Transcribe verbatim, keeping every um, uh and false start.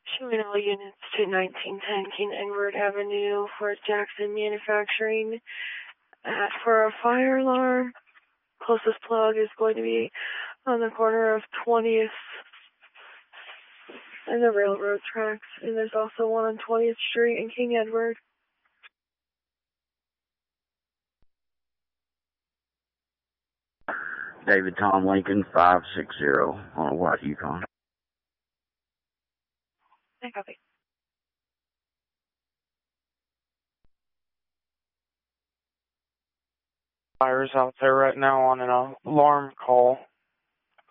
Showing all units to nineteen ten King Edward Avenue for Jackson Manufacturing. Uh, for a fire alarm, closest plug is going to be on the corner of twentieth and the railroad tracks. And there's also one on twentieth Street in King Edward. David Tom Lincoln, five six zero on a white Yukon. I copy. Fires out there right now on an alarm call.